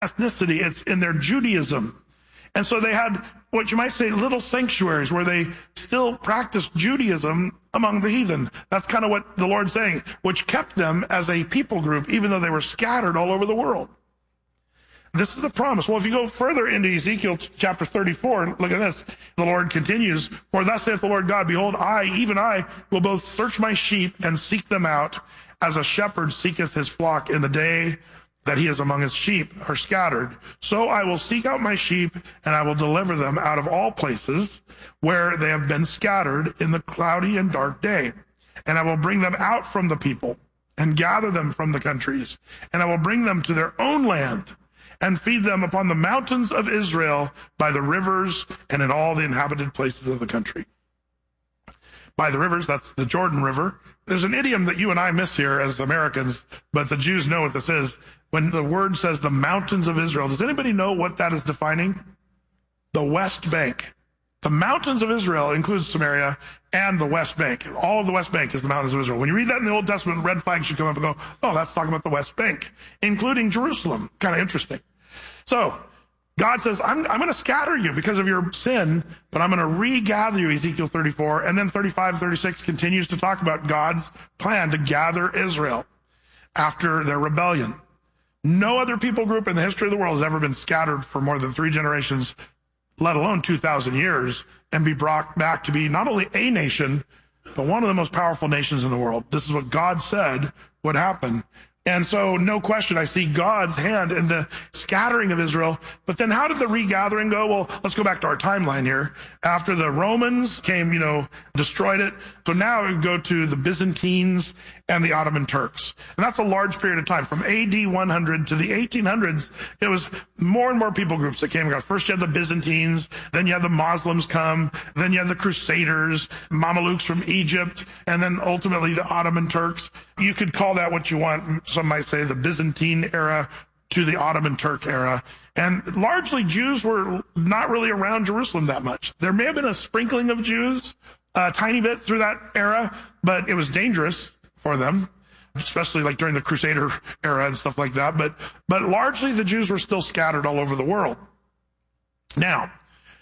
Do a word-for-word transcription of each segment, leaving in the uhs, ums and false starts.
ethnicity. It's in their Judaism. And so they had what you might say little sanctuaries where they still practiced Judaism among the heathen. That's kind of what the Lord's saying, which kept them as a people group, even though they were scattered all over the world. This is the promise. Well, if you go further into Ezekiel chapter thirty-four, look at this. The Lord continues, for thus saith the Lord God, behold, I, even I, will both search my sheep and seek them out, as a shepherd seeketh his flock in the day that he is among his sheep are scattered. So I will seek out my sheep, and I will deliver them out of all places where they have been scattered in the cloudy and dark day. And I will bring them out from the people, and gather them from the countries, and I will bring them to their own land, and feed them upon the mountains of Israel, by the rivers, and in all the inhabited places of the country. By the rivers, that's the Jordan River. There's an idiom that you and I miss here as Americans, but the Jews know what this is. When the word says the mountains of Israel, does anybody know what that is defining? The West Bank. The mountains of Israel includes Samaria and the West Bank. All of the West Bank is the mountains of Israel. When you read that in the Old Testament, red flags should come up and go, oh, that's talking about the West Bank, including Jerusalem. Kind of interesting. So God says, I'm, I'm going to scatter you because of your sin, but I'm going to regather you, Ezekiel thirty-four. And then thirty-five, thirty-six continues to talk about God's plan to gather Israel after their rebellion. No other people group in the history of the world has ever been scattered for more than three generations, let alone two thousand years, and be brought back to be not only a nation, but one of the most powerful nations in the world. This is what God said would happen. And so, no question, I see God's hand in the scattering of Israel. But then how did the regathering go? Well, let's go back to our timeline here. After the Romans came, you know, destroyed it. So now we go to the Byzantines and the Ottoman Turks. And that's a large period of time. From A D one hundred to the eighteen hundreds, it was more and more people groups that came and got. First you had the Byzantines, then you had the Muslims come, then you had the Crusaders, Mamelukes from Egypt, and then ultimately the Ottoman Turks. You could call that what you want. Some might say the Byzantine era to the Ottoman Turk era. And largely Jews were not really around Jerusalem that much. There may have been a sprinkling of Jews, a tiny bit through that era, but it was dangerous for them, especially like during the Crusader era and stuff like that. But, but largely the Jews were still scattered all over the world. Now,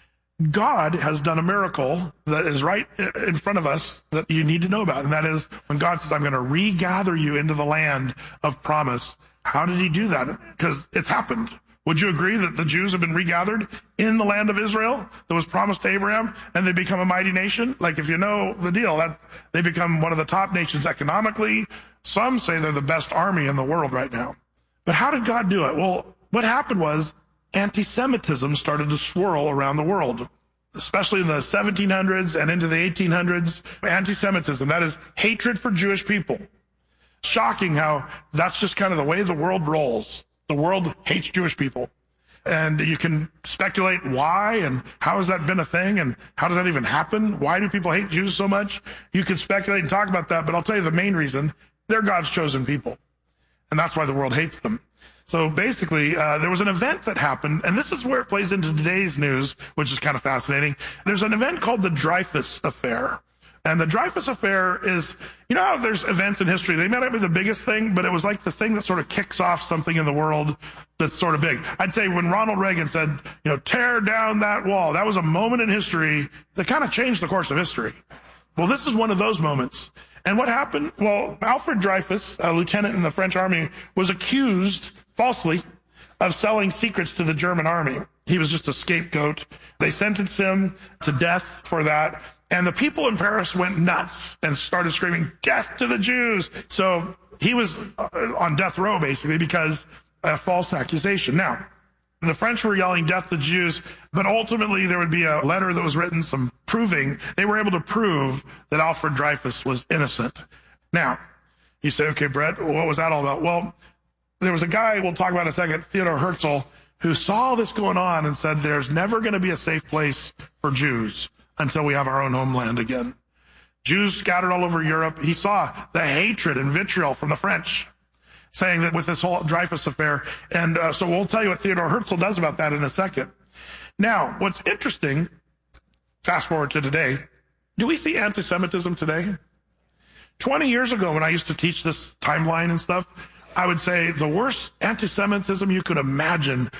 God has done a miracle that is right in front of us that you need to know about. And that is when God says, I'm going to regather you into the land of promise. How did he do that? Because it's happened. Would you agree that the Jews have been regathered in the land of Israel that was promised to Abraham, and they become a mighty nation? Like, if you know the deal, that they become one of the top nations economically. Some say they're the best army in the world right now. But how did God do it? Well, what happened was anti-Semitism started to swirl around the world, especially in the seventeen hundreds and into the eighteen hundreds. Anti-Semitism, that is hatred for Jewish people. Shocking how that's just kind of the way the world rolls. The world hates Jewish people. And you can speculate why and how has that been a thing and how does that even happen? Why do people hate Jews so much? You can speculate and talk about that, but I'll tell you the main reason. They're God's chosen people. And that's why the world hates them. So basically, uh, there was an event that happened, and this is where it plays into today's news, which is kind of fascinating. There's an event called the Dreyfus Affair. And the Dreyfus Affair is, you know how there's events in history, they may not be the biggest thing, but it was like the thing that sort of kicks off something in the world that's sort of big. I'd say when Ronald Reagan said, you know, tear down that wall, that was a moment in history that kind of changed the course of history. Well, this is one of those moments. And what happened? Well, Alfred Dreyfus, a lieutenant in the French army, was accused falsely of selling secrets to the German army. He was just a scapegoat. They sentenced him to death for that. And the people in Paris went nuts and started screaming, death to the Jews. So he was on death row, basically, because of a false accusation. Now, the French were yelling death to Jews, but ultimately there would be a letter that was written, some proving. They were able to prove that Alfred Dreyfus was innocent. Now, you say, okay, Brett, what was that all about? Well, there was a guy we'll talk about in a second, Theodor Herzl, who saw this going on and said there's never going to be a safe place for Jews until we have our own homeland again. Jews scattered all over Europe. He saw the hatred and vitriol from the French, saying that with this whole Dreyfus affair. And uh, so we'll tell you what Theodor Herzl does about that in a second. Now, what's interesting, fast forward to today, do we see anti-Semitism today? twenty years ago when I used to teach this timeline and stuff, I would say the worst anti-Semitism you could imagine